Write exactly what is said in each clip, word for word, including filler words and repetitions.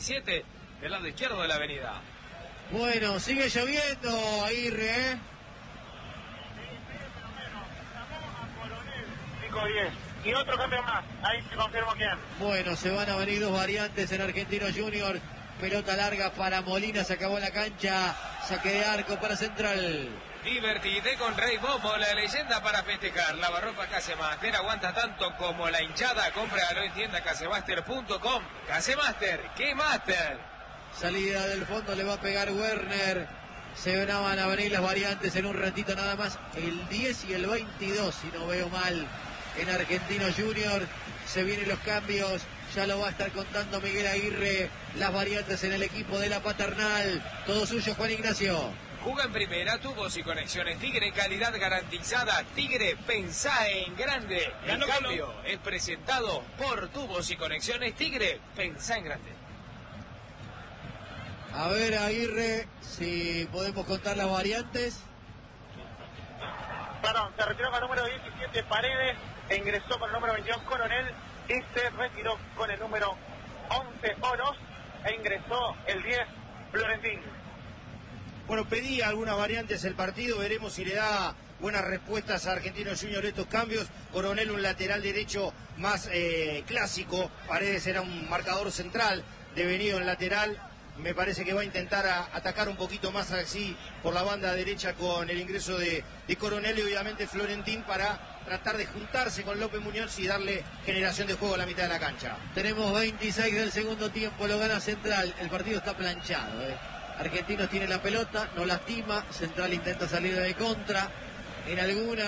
siete del lado izquierdo de la avenida. Bueno, sigue lloviendo, Aguirre, ¿eh? cinco diez. Y otro cambio más, ahí se confirmó quién. Bueno, se van a venir dos variantes en Argentinos Juniors. Pelota larga para Molina, se acabó la cancha. Saque de arco para Central. Divertite con Rey Bobo, la leyenda para festejar. Lavarropa Casemaster aguanta tanto como la hinchada. Cómpralo en tienda casemaster punto com. Casemaster, ¿qué master? Salida del fondo, le va a pegar Werner. Se van a venir las variantes en un ratito nada más. El diez y el veintidós, si no veo mal. En Argentinos Juniors se vienen los cambios. Ya lo va a estar contando Miguel Aguirre. Las variantes en el equipo de la Paternal. Todo suyo, Juan Ignacio. Juga en primera, tubos y conexiones Tigre, calidad garantizada. Tigre, pensá en grande. El Ganó, cambio ganó. es presentado por Tubos y Conexiones Tigre, pensá en grande. A ver, Aguirre, si podemos contar las variantes. Perdón, se retiró con el número diecisiete Paredes, e ingresó con el número veintidós Coronel, y se retiró con el número once Oros, e ingresó el diez Florentín. Bueno, pedía algunas variantes el partido, veremos si le da buenas respuestas a Argentinos Juniors estos cambios. Coronel, un lateral derecho más eh, clásico, Paredes era un marcador central, devenido en lateral. Me parece que va a intentar a, atacar un poquito más así por la banda derecha con el ingreso de, de Coronel y obviamente Florentín para tratar de juntarse con López Muñoz y darle generación de juego a la mitad de la cancha. Tenemos veintiséis del segundo tiempo, lo gana Central. El partido está planchado, ¿eh? Argentinos tiene la pelota, no lastima. Central intenta salir de contra. En alguna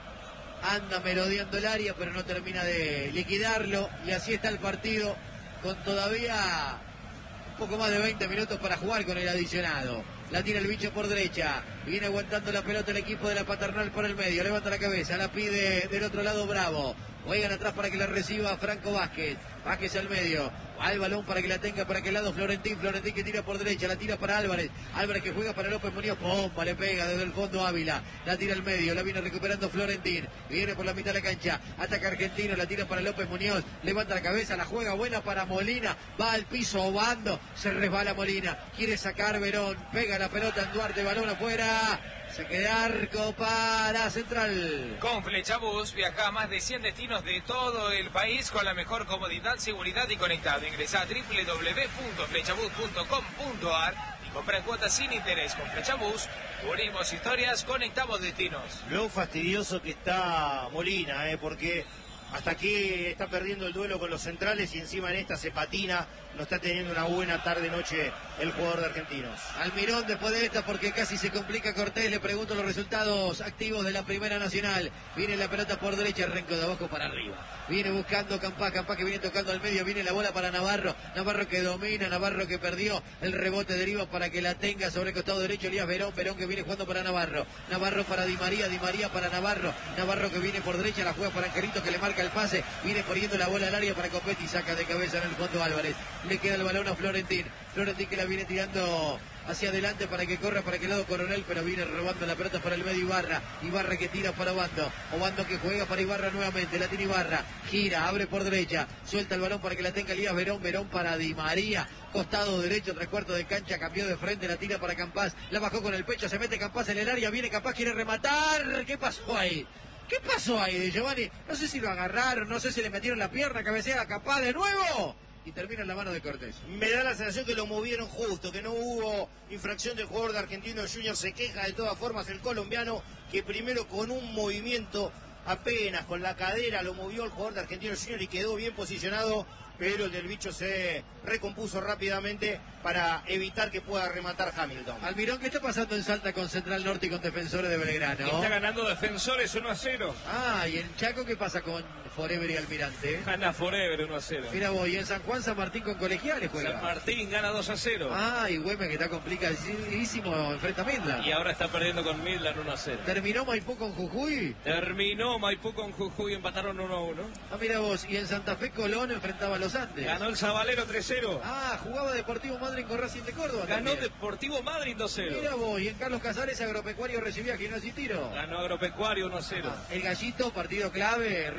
anda merodeando el área, pero no termina de liquidarlo. Y así está el partido, con todavía un poco más de veinte minutos para jugar con el adicionado. La tira el bicho por derecha. Viene aguantando la pelota el equipo de la Paternal por el medio. Levanta la cabeza, la pide del otro lado Bravo. Juegan atrás para que la reciba Franco Vázquez. Vázquez al medio. Al balón para que la tenga para aquel lado Florentín. Florentín que tira por derecha. La tira para Álvarez. Álvarez que juega para López Muñoz. Pompa, le pega desde el fondo Ávila. La tira al medio. La viene recuperando Florentín. Viene por la mitad de la cancha. Ataca Argentino. La tira para López Muñoz. Levanta la cabeza. La juega buena para Molina. Va al piso Obando. Se resbala Molina. Quiere sacar Verón. Pega la pelota en Duarte. Balón afuera. Saque de arco para Central. Con Flechabús viaja a más de cien destinos de todo el país con la mejor comodidad, seguridad y conectado. Ingresa a doble u doble u doble u punto flechabús punto com punto a r y compra en cuotas sin interés. Con Flechabús unimos historias, conectamos destinos. Lo fastidioso que está Molina, eh, porque hasta aquí está perdiendo el duelo con los centrales y encima en esta se patina. No está teniendo una buena tarde-noche el jugador de Argentinos. Almirón después de esta porque casi se complica Cortés. Le pregunto los resultados activos de la Primera Nacional. Viene la pelota por derecha, arranco de abajo para arriba. Viene buscando Campá, Campá que viene tocando al medio. Viene la bola para Navarro. Navarro que domina, Navarro que perdió. El rebote deriva para que la tenga sobre el costado derecho Elías Verón. Verón que viene jugando para Navarro. Navarro para Di María, Di María para Navarro. Navarro que viene por derecha, la juega para Angelito que le marca el pase. Viene poniendo la bola al área para Copetti. Saca de cabeza en el fondo Álvarez. Le queda el balón a Florentín. Florentín que la viene tirando hacia adelante para que corra para aquel lado Coronel, pero viene robando la pelota para el medio Ibarra. Ibarra que tira para Obando. Obando que juega para Ibarra nuevamente. La tiene Ibarra. Gira, abre por derecha. Suelta el balón para que la tenga Elías Verón. Verón para Di María. Costado derecho, tres cuartos de cancha. Cambió de frente, la tira para Campás. La bajó con el pecho. Se mete Campás en el área. Viene Campás, quiere rematar. ¿Qué pasó ahí? ¿Qué pasó ahí de Giovanni? No sé si lo agarraron, no sé si le metieron la pierna, cabecea Campás de nuevo. Y termina en la mano de Cortés. Me da la sensación que lo movieron justo, que no hubo infracción del jugador de Argentinos Juniors. Se queja de todas formas el colombiano, que primero con un movimiento apenas con la cadera lo movió el jugador de Argentinos Juniors y quedó bien posicionado, pero el del bicho se recompuso rápidamente para evitar que pueda rematar Hamilton. Almirón, ¿qué está pasando en Salta con Central Norte y con Defensores de Belgrano? Está ganando Defensores uno a cero. Ah, ¿y en Chaco qué pasa con Forever y Almirante? Gana Forever uno a cero. Mira vos, y en San Juan San Martín con Colegiales juega. San Martín gana dos a cero. Ah, y Güemes que está complicadísimo, enfrenta a Midland. Y ahora está perdiendo con Midland uno a cero. ¿Terminó Maipú con Jujuy? Terminó Maipú con Jujuy, empataron uno a uno. Ah, mira vos, y en Santa Fe Colón enfrentaba a los Andes. Ganó el Zabalero tres cero. Ah, jugaba Deportivo Madryn con Racing de Córdoba. Ganó también. Deportivo Madryn dos cero. Mira vos, y en Carlos Casares Agropecuario recibía a Gimnasia y Tiro. Ganó Agropecuario uno a cero. Ah, el Gallito, partido clave, recibía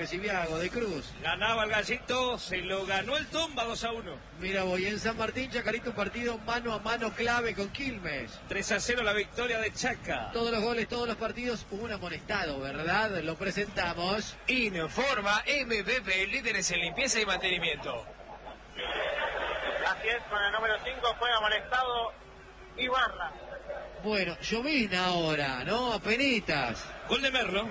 Santiago de Cruz. Ganaba el Gallito, se lo ganó el Tomba dos a uno. Mira, voy en San Martín, Chacarita, un partido mano a mano clave con Quilmes. tres a cero la victoria de Chaca. Todos los goles, todos los partidos, hubo un amonestado, ¿verdad? Lo presentamos. Informa M B P, líderes en limpieza y mantenimiento. Así es, con el número cinco fue amonestado Ibarra. Bueno, llovizna ahora, ¿no? Apenitas. Gol de Merlo.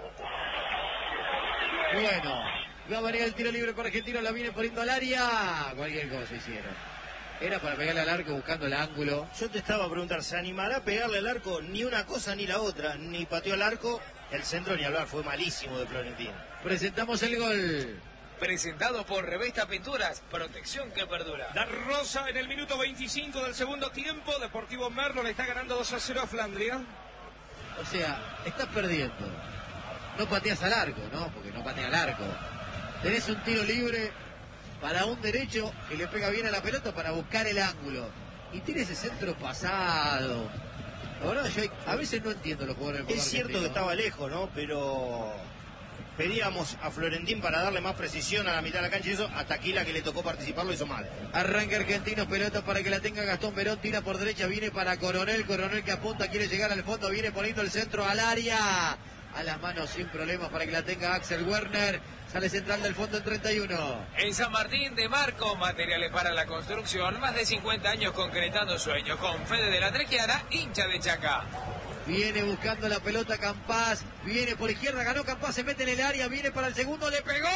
Bueno, va a venir el tiro libre para Argentino, la viene poniendo al área. Cualquier cosa hicieron. Era para pegarle al arco buscando el ángulo. Yo te estaba a preguntar, ¿se animará a pegarle al arco? Ni una cosa ni la otra, ni pateó al arco. El centro ni hablar, fue malísimo de Florentino. Presentamos el gol. Presentado por Revesta Pinturas, protección que perdura. Da Rosa en el minuto veinticinco del segundo tiempo. Deportivo Merlo le está ganando dos a cero a Flandria. O sea, estás perdiendo. No pateas al arco, ¿no? Porque no patea al arco. Tenés un tiro libre para un derecho que le pega bien a la pelota para buscar el ángulo. Y tiene ese centro pasado. La verdad, yo a veces no entiendo los jugadores del Es cierto argentino. que estaba lejos, ¿no? Pero pedíamos a Florentín para darle más precisión a la mitad de la cancha y eso, hasta aquí la que le tocó participar lo hizo mal. Arranca Argentinos, pelota para que la tenga Gastón Verón, tira por derecha, viene para Coronel, Coronel que apunta, quiere llegar al fondo, viene poniendo el centro al área. A las manos sin problemas para que la tenga Axel Werner. Sale central del fondo en treinta y uno. En San Martín de Marco, materiales para la construcción, más de cincuenta años concretando sueños, con Fede de la Trequiara, hincha de Chaca. Viene buscando la pelota Campás, viene por izquierda, ganó Campás, se mete en el área, viene para el segundo, le pegó,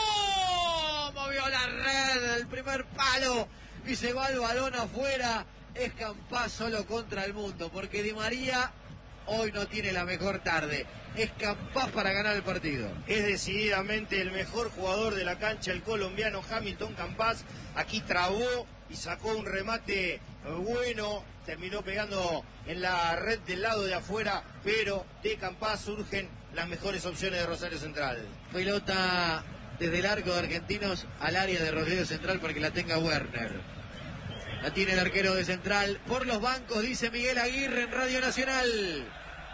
movió la red, el primer palo y se va el balón afuera. Es Campás solo contra el mundo, porque Di María hoy no tiene la mejor tarde. Es Campás para ganar el partido. Es decididamente el mejor jugador de la cancha, el colombiano Hamilton Campás. Aquí trabó y sacó un remate bueno, terminó pegando en la red del lado de afuera, pero de Campás surgen las mejores opciones de Rosario Central. Pelota desde el arco de Argentinos al área de Rosario Central para que la tenga Werner. La tiene el arquero de Central por los bancos, dice Miguel Aguirre en Radio Nacional.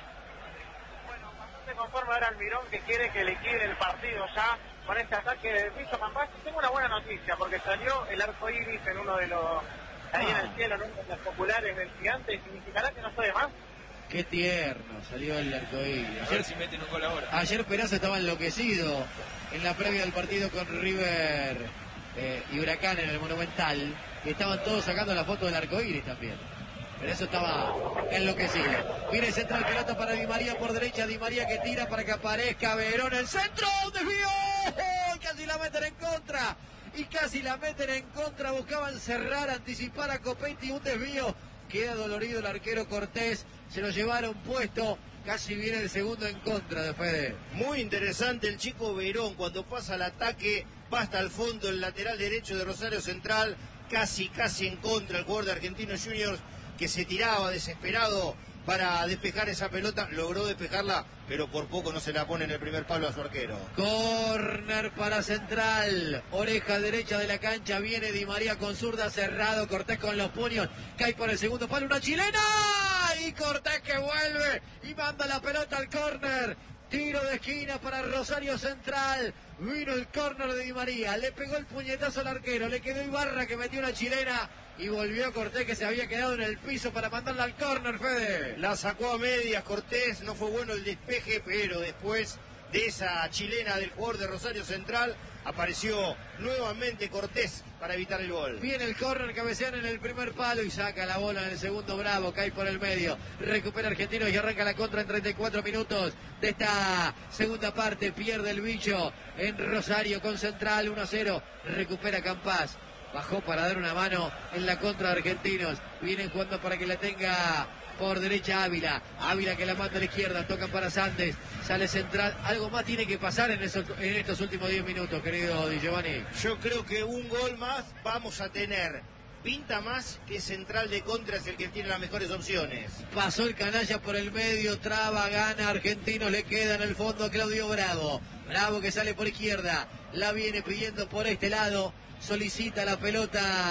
Bueno, bastante conforme ahora Almirón, que quiere que liquide el partido ya con este ataque de piso Campás. Tengo una buena noticia, porque salió el arco iris en uno de los, ahí Ah. en el cielo, en una de las populares del Gigante, y significará que no estoy de más. Qué tierno salió el arcoíris. A ver Ayer, si meten un gol ahora. ayer Peraza estaba enloquecido en la previa del partido con River eh, y Huracán en el Monumental. Y estaban todos sacando la foto del arcoíris también. Pero eso estaba enloquecido. Viene central, pelota para Di María por derecha. Di María que tira para que aparezca Verón. El centro, un desvío. ¡Oh! Casi la meten en contra. Y casi la meten en contra. Buscaban cerrar, anticipar a Copetti. Un desvío. Queda dolorido el arquero Cortés. Se lo llevaron puesto. Casi viene el segundo en contra de Fede. Muy interesante el chico Verón, cuando pasa el ataque, va hasta el fondo, el lateral derecho de Rosario Central, casi, casi en contra el jugador de Argentinos Juniors, que se tiraba desesperado para despejar esa pelota, logró despejarla, pero por poco no se la pone en el primer palo a su arquero. Corner para Central, oreja derecha de la cancha, viene Di María con zurda, cerrado, Cortés con los puños, cae por el segundo palo, una chilena, y Cortés que vuelve y manda la pelota al córner. Tiro de esquina para Rosario Central. Vino el córner de Di María, le pegó el puñetazo al arquero, le quedó Ibarra que metió una chilena y volvió Cortés que se había quedado en el piso para mandarla al córner, Fede. La sacó a medias Cortés, no fue bueno el despeje, pero después de esa chilena del jugador de Rosario Central, apareció nuevamente Cortés para evitar el gol. Viene el córner, cabecean en el primer palo y saca la bola en el segundo. Bravo, cae por el medio, recupera Argentinos y arranca la contra en treinta y cuatro minutos de esta segunda parte. Pierde el bicho en Rosario con Central, uno a cero, recupera Campás, bajó para dar una mano en la contra de Argentinos. Vienen jugando para que la tenga por derecha Ávila, Ávila que la manda a la izquierda, toca para Sandes, sale Central. Algo más tiene que pasar en, esos, en estos últimos diez minutos, querido Di Giovanni. Yo creo que un gol más vamos a tener. Pinta más que Central de contra es el que tiene las mejores opciones. Pasó el canalla por el medio, traba, gana Argentinos, le queda en el fondo a Claudio Bravo. Bravo que sale por izquierda, la viene pidiendo por este lado, solicita la pelota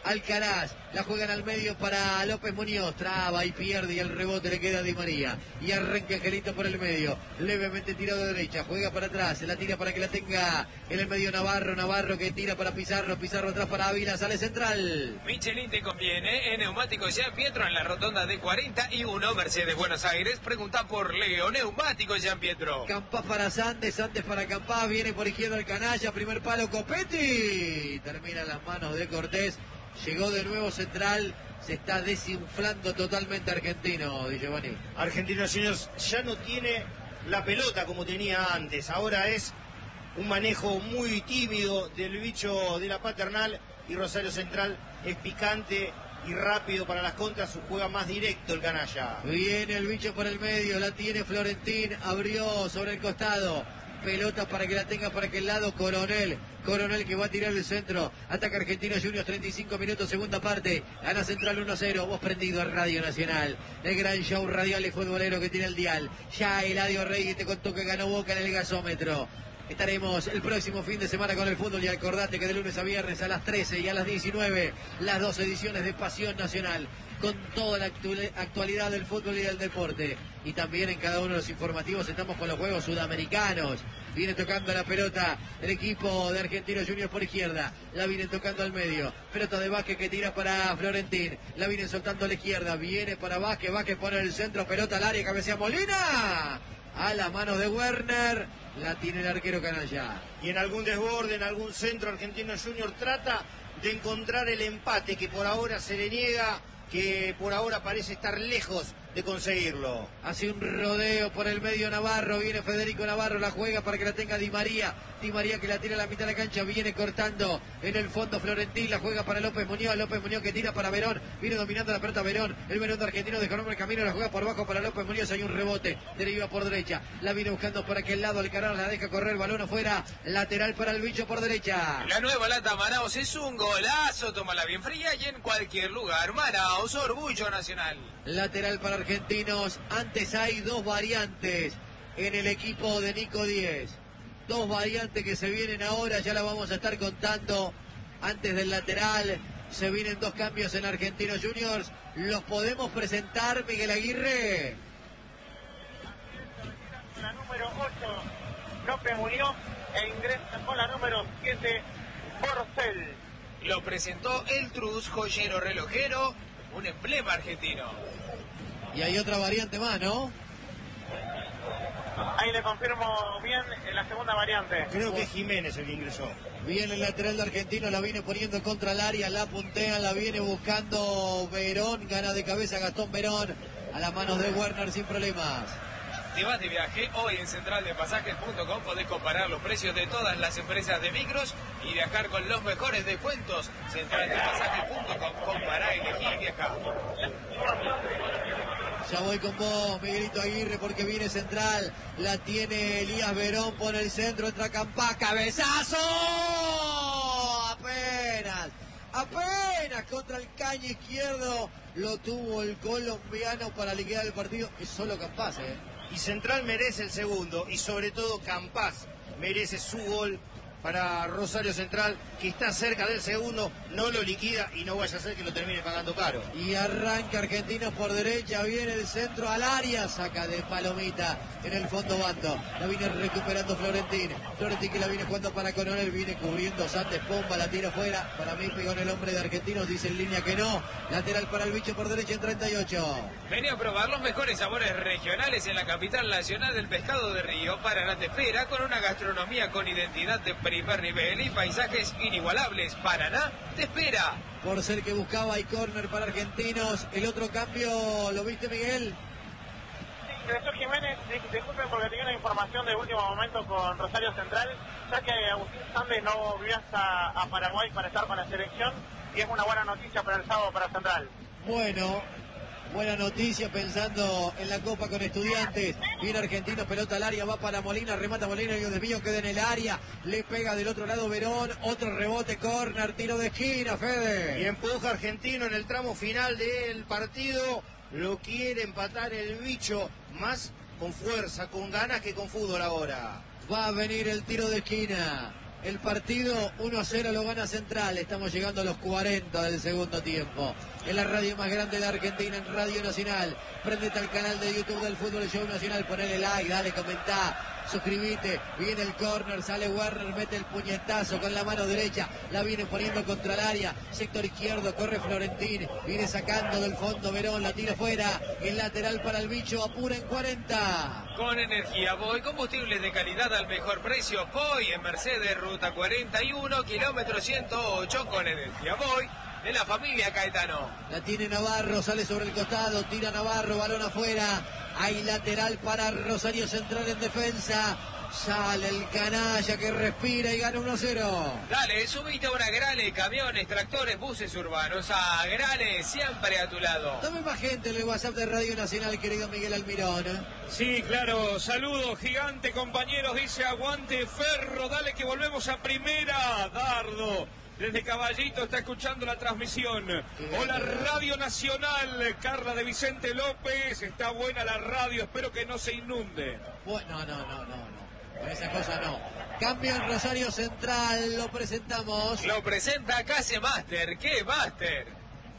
Alcaraz, la juegan al medio para López Muñoz, traba y pierde y el rebote le queda a Di María. Y arranca Angelito por el medio, levemente tirado de derecha, juega para atrás, se la tira para que la tenga en el medio Navarro, Navarro que tira para Pizarro, Pizarro atrás para Ávila, sale central. Michelin te conviene, en Neumáticos Jean Pietro en la rotonda de cuarenta y uno, Mercedes Buenos Aires, pregunta por Leo, Neumáticos Jean Pietro. Campás para Sandes, Sandes para Campás, viene por izquierda el canalla, primer palo Copetti, termina en las manos de Cortés. Llegó de nuevo central, se está desinflando totalmente Argentino, Di Giovanni. Argentinos Juniors ya no tiene la pelota como tenía antes, ahora es un manejo muy tímido del bicho de la Paternal y Rosario Central es picante y rápido para las contras, su juega más directo el canalla. Viene el bicho por el medio, la tiene Florentín, abrió sobre el costado. Pelota para que la tenga para aquel lado Coronel. Coronel que va a tirar el centro. Ataca Argentinos Juniors, treinta y cinco minutos, segunda parte. Gana Central uno a cero. Vos prendido a Radio Nacional. El gran show radial y futbolero que tiene el dial. Ya Eladio Reyes te contó que ganó Boca en el gasómetro. Estaremos el próximo fin de semana con el fútbol y acordate que de lunes a viernes a las trece y a las diecinueve las dos ediciones de Pasión Nacional con toda la actualidad del fútbol y del deporte. Y también en cada uno de los informativos estamos con los juegos sudamericanos. Viene tocando la pelota el equipo de Argentinos Juniors por izquierda. La viene tocando al medio. Pelota de Vázquez que tira para Florentín. La viene soltando a la izquierda. Viene para Vázquez. Vázquez pone el centro. Pelota al área. Cabecea Molina. A las manos de Werner. La tiene el arquero canalla. Y en algún desborde, en algún centro, Argentinos Juniors trata de encontrar el empate que por ahora se le niega, que por ahora parece estar lejos de conseguirlo. Hace un rodeo por el medio Navarro, viene Federico Navarro, la juega para que la tenga Di María. Di María que la tira a la mitad de la cancha, viene cortando en el fondo Florentín, la juega para López Muñoz, López Muñoz que tira para Verón, viene dominando la pelota Verón, el Verón de Argentino dejó nombre el camino, la juega por bajo para López Muñoz, hay un rebote, deriva por derecha, la viene buscando por aquel lado, el canal la deja correr, balón afuera, lateral para el bicho por derecha. La nueva lata Manaos es un golazo, tómala bien fría y en cualquier lugar. Manaos, orgullo nacional. Lateral para Argentinos, antes hay dos variantes en el equipo de Nico Díez. Dos variantes que se vienen ahora, ya la vamos a estar contando. Antes del lateral, se vienen dos cambios en Argentinos Juniors. ¿Los podemos presentar, Miguel Aguirre? La número ocho, López Muñoz, e ingresa con la número siete, Porcel. Lo presentó el Truz, joyero relojero, un emblema argentino. Y hay otra variante más, ¿no? Ahí le confirmo bien en la segunda variante. Creo que es Jiménez el que ingresó. Viene el lateral de Argentino, la viene poniendo contra el área, la puntea, la viene buscando Verón, gana de cabeza Gastón Verón, a las manos de Werner sin problemas. Te vas de viaje, hoy en central de pasajes punto com podés comparar los precios de todas las empresas de micros y viajar con los mejores descuentos. central de pasajes punto com, compará, elegí y viajá. Ya voy con vos, Miguelito Aguirre, porque viene central. La tiene Elías Verón, pone el centro, entra Campás, cabezazo. Apenas, apenas contra el caño izquierdo. Lo tuvo el colombiano para liquidar el partido. Es solo Campás, ¿eh? Y Central merece el segundo, y sobre todo Campás merece su gol para Rosario Central, que está cerca del segundo, no lo liquida y no vaya a ser que lo termine pagando caro. Y arranca Argentinos por derecha, viene el centro al área, saca de palomita en el fondo bando. La viene recuperando Florentín. Florentín que la viene jugando para Coronel, viene cubriendo Santos, pomba, la tira fuera. Para mí pegó en el hombre de Argentinos, dice en línea que no. Lateral para el bicho por derecha en treinta y ocho. Vení a probar los mejores sabores regionales en la capital nacional del pescado de río. Paraná te espera con una gastronomía con identidad de primer nivel y paisajes inigualables. Paraná te espera. Por ser que buscaba y córner para Argentinos. El otro cambio, ¿lo viste, Miguel? Sí, ingresó Jiménez. Disculpen porque tenía una información de último momento con Rosario Central, ya que Agustín Sandes no viajó hasta a Paraguay para estar con la selección, y es una buena noticia para el sábado para Central. Bueno, buena noticia pensando en la Copa con Estudiantes. Viene Argentinos, pelota al área, va para Molina, remata Molina y un desvío queda en el área. Le pega del otro lado Verón, otro rebote, córner, tiro de esquina, Fede. Y empuja Argentino en el tramo final del partido. Lo quiere empatar el bicho, más con fuerza, con ganas que con fútbol ahora. Va a venir el tiro de esquina. el partido uno a cero lo gana Central. Estamos llegando a los cuarenta del segundo tiempo. En la radio más grande de Argentina, en Radio Nacional. Prendete al canal de YouTube del Fútbol Show Nacional. Ponele like, dale, comentá, suscribite. Viene el córner, sale Werner, mete el puñetazo con la mano derecha. La viene poniendo contra el área. Sector izquierdo, corre Florentín. Viene sacando del fondo Verón, la tira fuera. El lateral para el bicho, apura en cuarenta. Con energía Voy, combustibles de calidad al mejor precio. Voy en Mercedes, ruta cuarenta y uno, kilómetro ciento ocho. Con energía Voy, de la familia Caetano. La tiene Navarro, sale sobre el costado, tira Navarro, balón afuera. Hay lateral para Rosario Central en defensa. Sale el canalla que respira y gana uno a cero. Dale, subite ahora a Grale, camiones, tractores, buses urbanos. A Grale, siempre a tu lado. Dame más gente en el WhatsApp de Radio Nacional, querido Miguel Almirón. Sí, claro, saludos, gigante, compañeros, dice aguante Ferro, dale que volvemos a primera, Dardo. Desde Caballito está escuchando la transmisión. Hola Radio Nacional, Carla de Vicente López. Está buena la radio, espero que no se inunde. Bueno, no, no, no, no. Con esa cosa no. Cambio en Rosario Central, lo presentamos. Lo presenta Case Master. ¿Qué Master?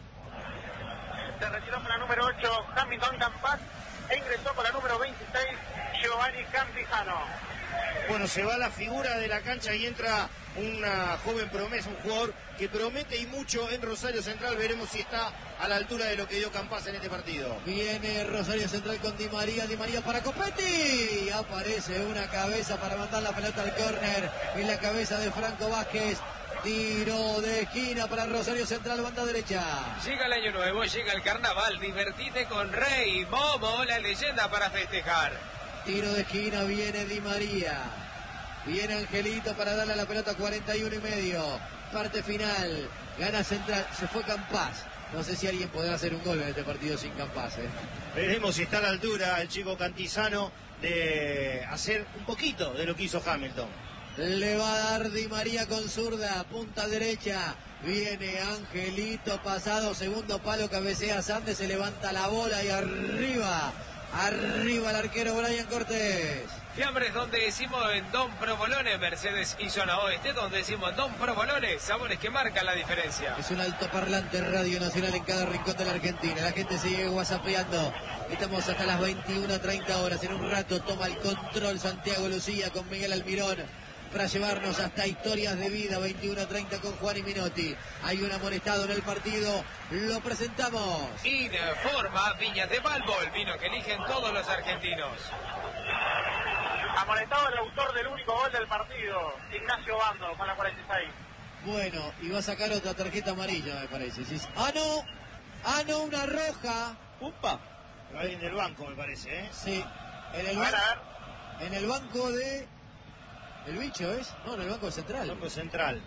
Se retiró con la número ocho, Hamilton Campas, e ingresó con la número veintiséis, Giovanni Cantizano. Bueno, se va la figura de la cancha y entra una joven promesa, un jugador que promete y mucho en Rosario Central. Veremos si está a la altura de lo que dio Campas en este partido. Viene Rosario Central con Di María, Di María para Copetti. Aparece una cabeza para mandar la pelota al córner. En la cabeza de Franco Vázquez. Tiro de esquina para Rosario Central, banda derecha. Llega el año nuevo, llega el carnaval. Divertite con Rey Momo, la leyenda para festejar. Tiro de esquina, viene Di María. Viene Angelito para darle la pelota, cuarenta y uno y medio. Parte final, gana Central, se fue Campas. No sé si alguien podrá hacer un gol en este partido sin Campas, ¿eh? Veremos si está a la altura el chico Cantizano de hacer un poquito de lo que hizo Hamilton. Le va a dar Di María con zurda, punta derecha. Viene Angelito, pasado, segundo palo, cabecea Sandes, se levanta la bola y arriba. Arriba el arquero Brian Cortés. Fiambres donde decimos en Don Provolone, Mercedes y Zona Oeste, donde decimos Don Provolone, sabores que marcan la diferencia. Es un altoparlante Radio Nacional en cada rincón de la Argentina. La gente sigue whatsappeando. Estamos hasta las veintiuna treinta horas. En un rato toma el control Santiago Lucía con Miguel Almirón para llevarnos hasta historias de vida. Veintiuna treinta con Juan y Minotti. Hay un amonestado en el partido. Lo presentamos. Informa Viñas de Balbol, vino que eligen todos los argentinos. Amonestado el autor del único gol del partido, Ignacio Bando, con la cuarenta y seis. Bueno, y va a sacar otra tarjeta amarilla, me parece. ¿Sí? Ah, no. Ah, no, una roja. ¡Upa! Alguien del banco, me parece, ¿eh? Sí. En el, A ver, ban- a ver. en el banco de... ¿El bicho es? No, en el banco central. Banco central.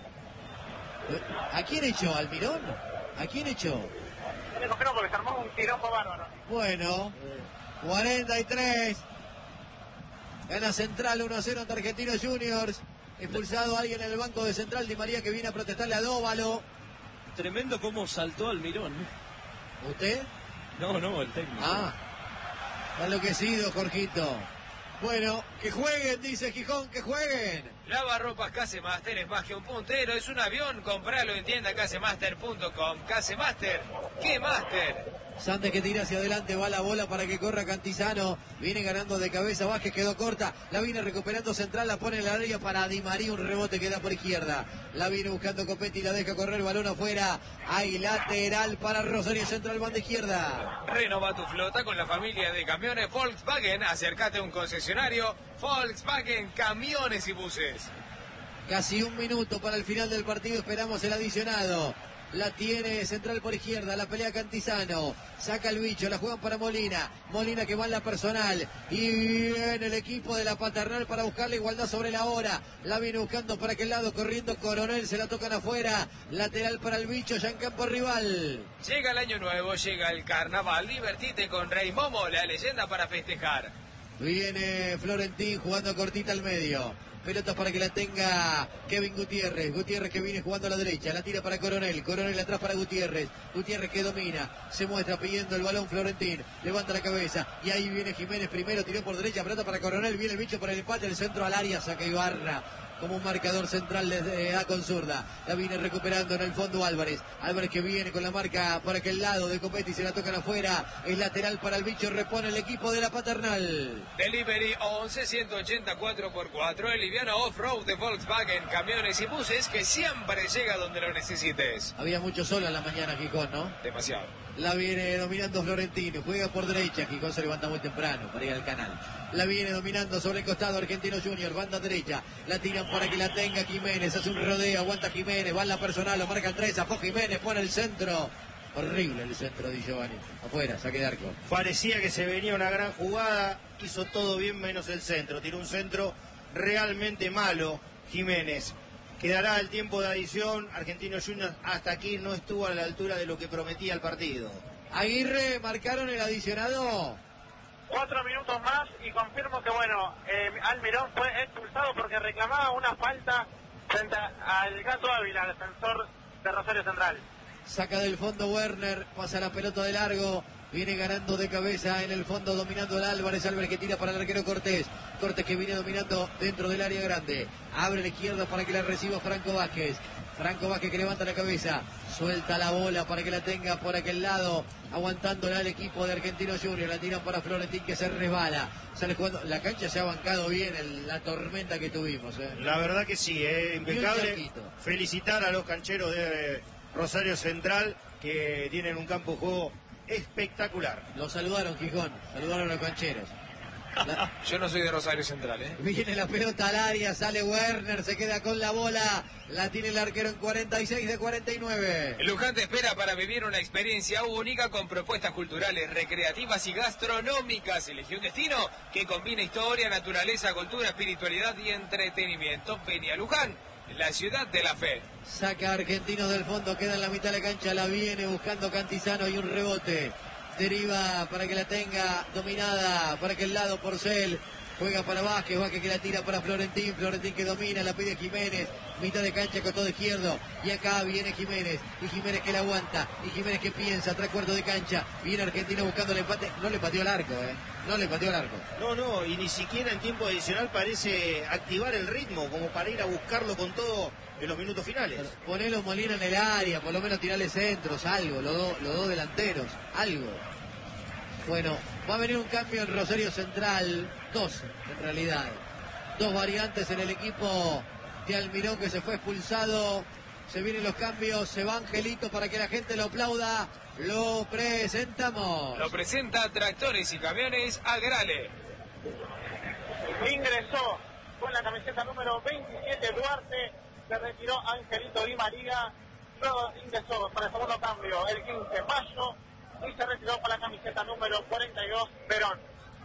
¿A quién echó? ¿Almirón? ¿A quién echó? Me creo porque se armó un tiropo bárbaro. Bueno, cuarenta y tres. Gana Central uno a cero ante Argentinos Juniors. Expulsado alguien en el banco de Central, Di María, que viene a protestarle a Dóvalo. Tremendo cómo saltó Almirón. ¿Usted? No, no, el técnico. Ah, está enloquecido, Jorgito. Bueno, que jueguen, dice Gijón, que jueguen. Lavarropas Casemaster es más que un puntero, es un avión. Compralo en tienda casemaster punto com. Casemaster, ¿qué Master? Santos que tira hacia adelante, va la bola para que corra Cantizano. Viene ganando de cabeza, Vázquez quedó corta. La viene recuperando Central, la pone en la área para Di María, un rebote que da por izquierda. La viene buscando Copetti, la deja correr, balón afuera. Hay lateral para Rosario Central, banda izquierda. Renova tu flota con la familia de camiones Volkswagen. Acércate a un concesionario Volkswagen, camiones y buses. Casi un minuto para el final del partido, esperamos el adicionado. La tiene Central por izquierda, la pelea Cantizano, saca el bicho, la juegan para Molina, Molina que va en la personal, y viene el equipo de la Paternal para buscar la igualdad sobre la hora, la viene buscando para aquel lado, corriendo Coronel, se la tocan afuera, lateral para el bicho, ya en campo rival. Llega el año nuevo, llega el carnaval, divertite con Rey Momo, la leyenda para festejar. Viene Florentín jugando cortita al medio. Pelotas para que la tenga Kevin Gutiérrez. Gutiérrez que viene jugando a la derecha. La tira para Coronel. Coronel atrás para Gutiérrez. Gutiérrez que domina. Se muestra pidiendo el balón Florentín. Levanta la cabeza. Y ahí viene Jiménez primero. Tiró por derecha. Pelota para Coronel. Viene el bicho por el empate. El centro al área. Saca Ibarra. como un marcador central desde A con zurda. La viene recuperando en el fondo Álvarez. Álvarez que viene con la marca por aquel lado de Copetti, se la tocan afuera. Es lateral para el bicho, repone el equipo de la Paternal. Delivery once ciento ochenta cuatro por cuatro, el liviano off-road de Volkswagen, camiones y buses que siempre llega donde lo necesites. Había mucho sol en la mañana, Gijón, ¿no? Demasiado. La viene dominando Florentino, juega por derecha, Gijón se levanta muy temprano para ir al canal. La viene dominando sobre el costado Argentino Junior, banda derecha, la tiran para que la tenga Jiménez, hace un rodeo, aguanta Jiménez, va en la personal, lo marca el tres, afó Jiménez, pone el centro. Horrible el centro de Giovanni, afuera, saque de arco. Parecía que se venía una gran jugada, hizo todo bien menos el centro, tiró un centro realmente malo Jiménez. Quedará el tiempo de adición, Argentino Junior hasta aquí no estuvo a la altura de lo que prometía el partido. Aguirre, ¿marcaron el adicionado? Cuatro minutos más y confirmo que, bueno, eh, Almirón fue expulsado porque reclamaba una falta frente al Gato Ávila, defensor de Rosario Central. Saca del fondo Werner, pasa la pelota de largo, viene ganando de cabeza en el fondo, dominando el Álvarez, Álvarez que tira para el arquero Cortés, Cortés que viene dominando dentro del área grande, abre la izquierda para que la reciba Franco Vázquez, Franco Vázquez que levanta la cabeza, suelta la bola para que la tenga por aquel lado, aguantándola al equipo de Argentino Junior, la tiran para Florentín que se resbala, sale jugando, la cancha se ha bancado bien el, la tormenta que tuvimos. ¿eh? La verdad que sí, eh, impecable, felicitar a los cancheros de Rosario Central, que tienen un campo de juego espectacular. Lo saludaron, Gijón, saludaron a los cancheros. La... Yo no soy de Rosario Central, ¿eh? Viene la pelota al área, sale Werner, se queda con la bola, la tiene el arquero en cuarenta y seis de cuarenta y nueve. Luján te espera para vivir una experiencia única con propuestas culturales, recreativas y gastronómicas. Elegí un destino que combina historia, naturaleza, cultura, espiritualidad y entretenimiento. Ven a Luján, la ciudad de la fe. Saca Argentinos del fondo, queda en la mitad de la cancha, la viene buscando Cantizano y un rebote. Deriva para que la tenga dominada para aquel lado Porcel. Juega para Vázquez, Vázquez que la tira para Florentín, Florentín que domina, la pide Jiménez, mitad de cancha con todo izquierdo, y acá viene Jiménez, y Jiménez que la aguanta, y Jiménez que piensa, tres cuartos de cancha, viene Argentino buscando el empate, no le pateó el arco, eh, no le pateó el arco. No, no, y ni siquiera en tiempo adicional parece activar el ritmo, como para ir a buscarlo con todo en los minutos finales. Ponelo Molina en el área, por lo menos tirarle centros, algo, los dos los dos delanteros, algo. Bueno, va a venir un cambio en Rosario Central, dos en realidad. Dos variantes en el equipo de Almirón que se fue expulsado. Se vienen los cambios, se va Angelito para que la gente lo aplauda. Lo presentamos. Lo presenta Tractores y Camiones Agrale. Ingresó con la camiseta número veintisiete Duarte, se retiró Angelito Di María, luego ingresó para el segundo cambio el quince Mayo, y se retiró para la camiseta número cuarenta y dos, Perón.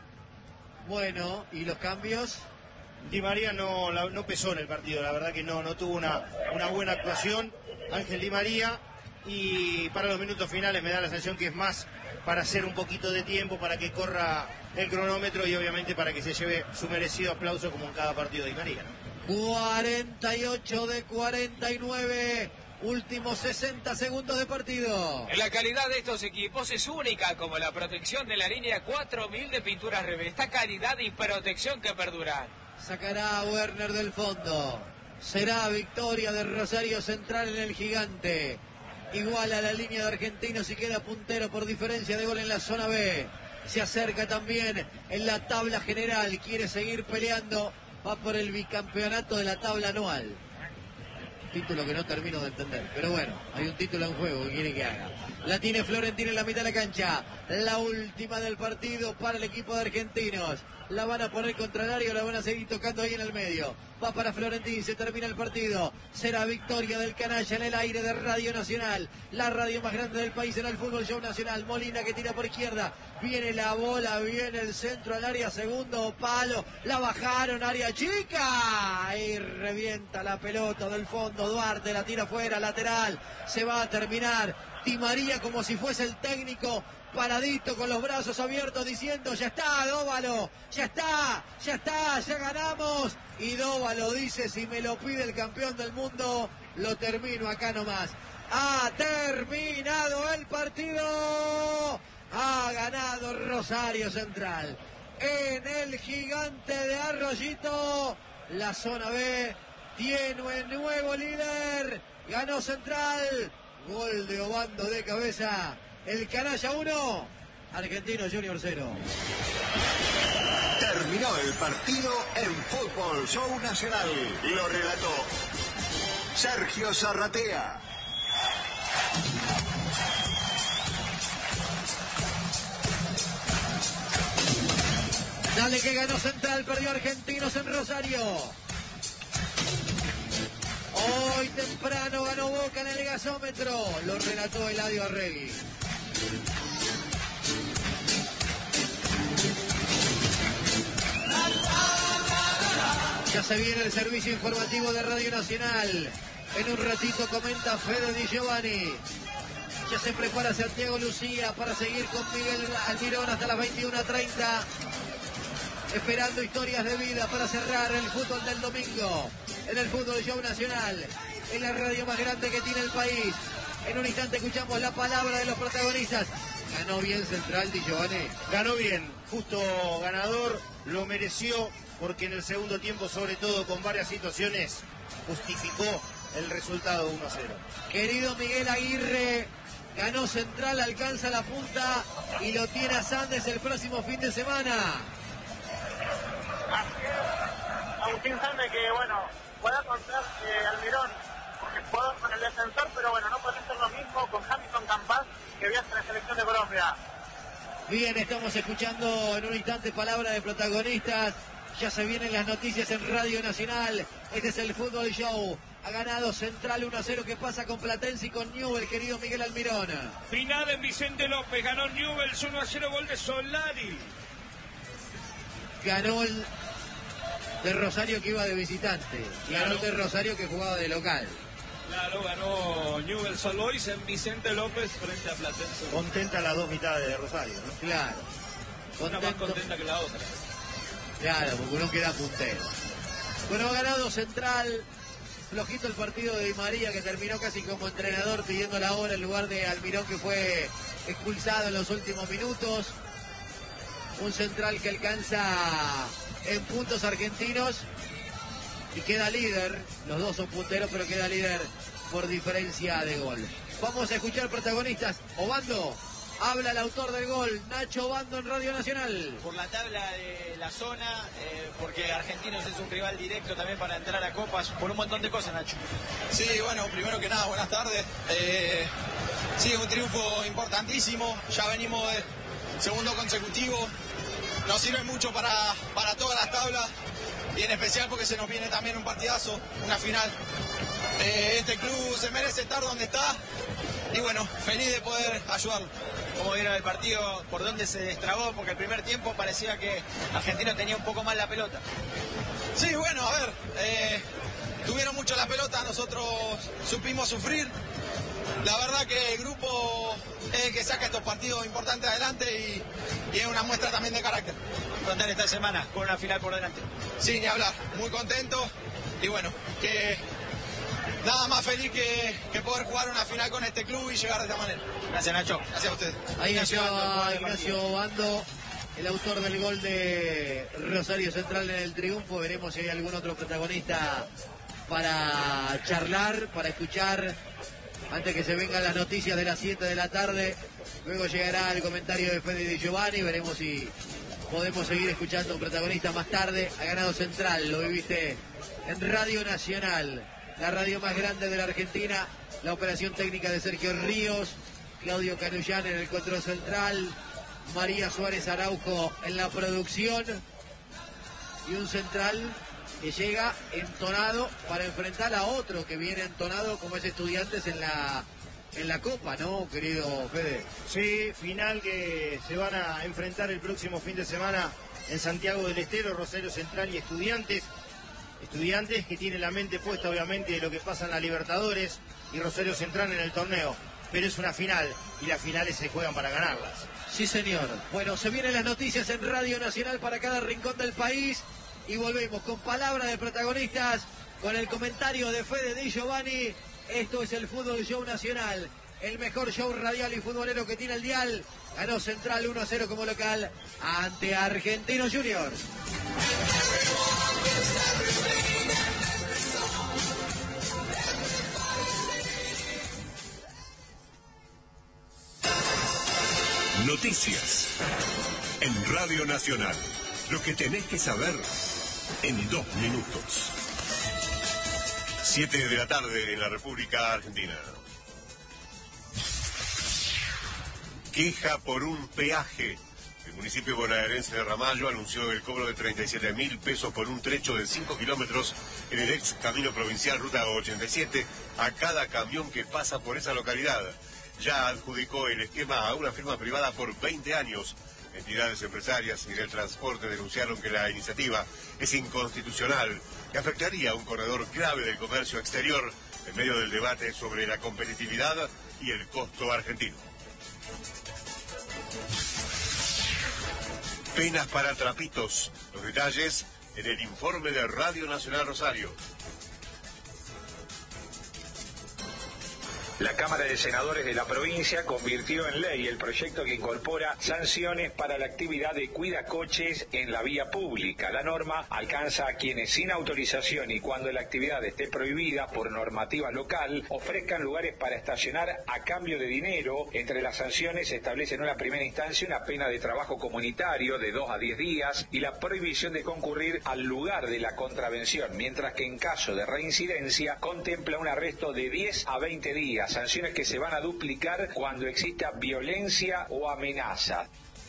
Bueno, ¿y los cambios? Di María no, la, no pesó en el partido, la verdad que no, no tuvo una, una buena actuación. Ángel Di María, y para los minutos finales me da la sensación que es más para hacer un poquito de tiempo, para que corra el cronómetro y obviamente para que se lleve su merecido aplauso como en cada partido de Di María, ¿no? cuarenta y ocho de cuarenta y nueve. Últimos sesenta segundos de partido. La calidad de estos equipos es única, como la protección de la línea cuatro mil de pinturas Revesta, calidad y protección que perduran. Sacará a Werner del fondo. Será victoria de Rosario Central en el Gigante. Igual a la línea de Argentinos y queda puntero por diferencia de gol en la zona B. Se acerca también en la tabla general. Quiere seguir peleando. Va por el bicampeonato de la tabla anual. Título que no termino de entender, pero bueno, hay un título en juego que quiere que haga. La tiene Florentín en la mitad de la cancha, la última del partido para el equipo de Argentinos. La van a poner contra el área, la van a seguir tocando ahí en el medio. Va para Florentín, se termina el partido. Será victoria del canalla en el aire de Radio Nacional, la radio más grande del país en el fútbol show nacional. Molina que tira por izquierda, viene la bola, viene el centro al área, segundo palo, la bajaron, área chica, ahí revienta la pelota del fondo, Duarte la tira afuera, lateral, se va a terminar. Di María como si fuese el técnico, paradito con los brazos abiertos diciendo ya está Dóvalo, ya está, ya está, ya ganamos. Y Dóvalo dice si me lo pide el campeón del mundo, lo termino acá nomás. Ha terminado el partido, ha ganado Rosario Central en el Gigante de Arroyito. La zona B tiene un nuevo líder. Ganó Central. Gol de Obando de cabeza. El Canalla uno, Argentino Junior cero. Terminó el partido en Fútbol Show Nacional. Lo relató Sergio Zarratea. Dale que ganó Central, perdió Argentinos en Rosario. Hoy temprano ganó Boca en el gasómetro. Lo relató Eladio Arregui. Ya se viene el servicio informativo de Radio Nacional. En un ratito comenta Fede Di Giovanni. Ya se prepara Santiago Lucía para seguir con Miguel Almirón hasta las veintiuna treinta. Esperando historias de vida para cerrar el fútbol del domingo. En el Fútbol Show Nacional. En la radio más grande que tiene el país. En un instante escuchamos la palabra de los protagonistas. Ganó bien Central, Di Giovanni. Ganó bien, justo ganador, lo mereció, porque en el segundo tiempo, sobre todo con varias situaciones, justificó el resultado uno a cero. Querido Miguel Aguirre, ganó Central, alcanza la punta y lo tiene a Sandes el próximo fin de semana. Así es, Agustín Sandes, que bueno, pueda contar eh, Almirón, porque puedo con el defensor, pero bueno, no puede ser lo mismo con Hamilton Campas, que viaja a la selección de Colombia. Bien, estamos escuchando en un instante palabra de protagonistas. Ya se vienen las noticias en Radio Nacional. Este es el Fútbol Show. Ha ganado Central uno a cero. ¿Qué pasa con Platense y con Newell's, querido Miguel Almirón? Final en Vicente López. Ganó Newell's uno a cero, gol de Solari. Ganó el de Rosario, que iba de visitante. Claro. Ganó el de Rosario, que jugaba de local. Claro, ganó Newell's Old Boys en Vicente López frente a Platense. Contenta las dos mitades de Rosario, ¿no? Claro. Una más contenta que la otra. Claro, porque uno queda puntero. Bueno, ha ganado Central. Flojito el partido de Di María, que terminó casi como entrenador pidiendo la hora en lugar de Almirón, que fue expulsado en los últimos minutos. Un Central que alcanza en puntos argentinos y queda líder. Los dos son punteros, pero queda líder por diferencia de gol. Vamos a escuchar protagonistas. Obando, habla el autor del gol, Nacho Obando, en Radio Nacional. Por la tabla de la zona, eh, porque Argentinos es un rival directo también para entrar a Copas, por un montón de cosas, Nacho. Sí, bueno, primero que nada, buenas tardes. Eh, sí, un triunfo importantísimo, ya venimos de segundo consecutivo, nos sirve mucho para, para todas las tablas y en especial porque se nos viene también un partidazo, una final. Eh, este club se merece estar donde está y bueno, feliz de poder ayudarlo. ¿Cómo vieron el partido? ¿Por dónde se destrabó? Porque el primer tiempo parecía que Argentino tenía un poco más la pelota. Sí, bueno, a ver, eh, tuvieron mucho la pelota, nosotros supimos sufrir. La verdad que el grupo es el que saca estos partidos importantes adelante y, y es una muestra también de carácter. Contar esta semana con una final por delante. Sí, ni hablar, muy contento y bueno, que nada más feliz que, que poder jugar una final con este club y llegar de esta manera. Gracias, Nacho. Gracias a ustedes. Ahí estaba Ignacio Obando, el autor del gol de Rosario Central en el triunfo. Veremos si hay algún otro protagonista para charlar, para escuchar, antes que se vengan las noticias de las siete de la tarde. Luego llegará el comentario de Fede Di Giovanni. Veremos si podemos seguir escuchando un protagonista más tarde. Ha ganado Central, lo viviste en Radio Nacional, la radio más grande de la Argentina. La operación técnica de Sergio Ríos, Claudio Canullán en el control central, María Suárez Araujo en la producción y un Central que llega entonado para enfrentar a otro que viene entonado como es Estudiantes en la en la Copa, ¿no, querido Fede? Sí, final que se van a enfrentar el próximo fin de semana en Santiago del Estero, Rosario Central y Estudiantes. Estudiantes que tiene la mente puesta obviamente de lo que pasa en la Libertadores y Rosario Central en el torneo. Pero es una final y las finales se juegan para ganarlas. Sí, señor. Bueno, se vienen las noticias en Radio Nacional para cada rincón del país y volvemos con palabra de protagonistas, con el comentario de Fede Di Giovanni. Esto es el Fútbol Show Nacional, el mejor show radial y futbolero que tiene el dial. Ganó Central uno a cero como local ante Argentinos Juniors. Noticias en Radio Nacional. Lo que tenés que saber en dos minutos. Siete de la tarde en la República Argentina. Queja por un peaje. El municipio bonaerense de Ramallo anunció el cobro de treinta y siete mil pesos por un trecho de cinco kilómetros en el ex camino provincial Ruta ochenta y siete a cada camión que pasa por esa localidad. Ya adjudicó el esquema a una firma privada por veinte años. Entidades empresarias y del transporte denunciaron que la iniciativa es inconstitucional y afectaría a un corredor clave del comercio exterior en medio del debate sobre la competitividad y el costo argentino. Penas para trapitos. Los detalles en el informe de Radio Nacional Rosario. La Cámara de Senadores de la provincia convirtió en ley el proyecto que incorpora sanciones para la actividad de cuidacoches en la vía pública. La norma alcanza a quienes sin autorización y cuando la actividad esté prohibida por normativa local ofrezcan lugares para estacionar a cambio de dinero. Entre las sanciones se establece en una primera instancia una pena de trabajo comunitario de dos a diez días y la prohibición de concurrir al lugar de la contravención, mientras que en caso de reincidencia contempla un arresto de diez a veinte días. Sanciones que se van a duplicar cuando exista violencia o amenaza.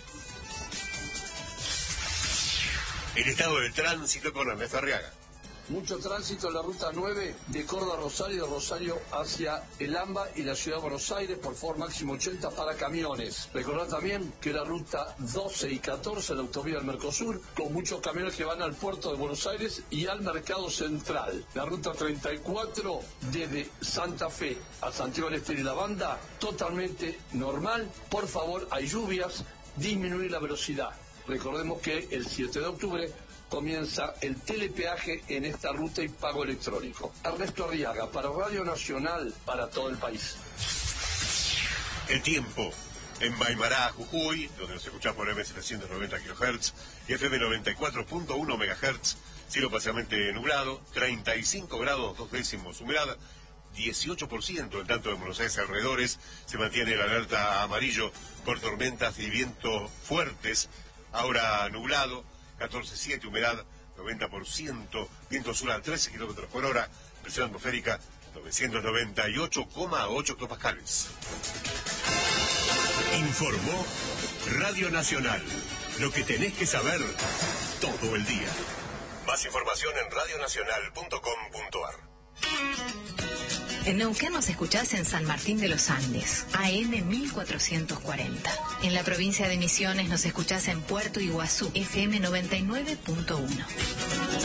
El estado del tránsito con Ernesto Arriaga. Mucho tránsito en la ruta nueve de Córdoba a Rosario, de Rosario hacia el AMBA y la ciudad de Buenos Aires, por favor máximo ochenta para camiones. Recordad también que la ruta doce y catorce, la autovía del Mercosur, con muchos camiones que van al puerto de Buenos Aires y al mercado central. La ruta treinta y cuatro desde Santa Fe a Santiago del Estero y la Banda, totalmente normal. Por favor, hay lluvias, disminuir la velocidad. Recordemos que el siete de octubre comienza el telepeaje en esta ruta y pago electrónico. Ernesto Arriaga, para Radio Nacional, para todo el país. El tiempo. En Maimará, Jujuy, donde nos escucha por M setecientos noventa kilohertz y F M noventa y cuatro punto uno megahertz, cielo parcialmente nublado, treinta y cinco grados dos décimos humedad, dieciocho por ciento. En tanto en Buenos Aires alrededores se mantiene la alerta amarillo por tormentas y vientos fuertes, ahora nublado, catorce punto siete, humedad noventa por ciento, viento sur a trece kilómetros por hora, presión atmosférica novecientos noventa y ocho coma ocho hectopascales. Informó Radio Nacional. Lo que tenés que saber todo el día. Más información en radio nacional punto com punto a r. En Neuquén nos escuchás en San Martín de los Andes, A M mil cuatrocientos cuarenta. En la provincia de Misiones nos escuchás en Puerto Iguazú, F M noventa y nueve punto uno.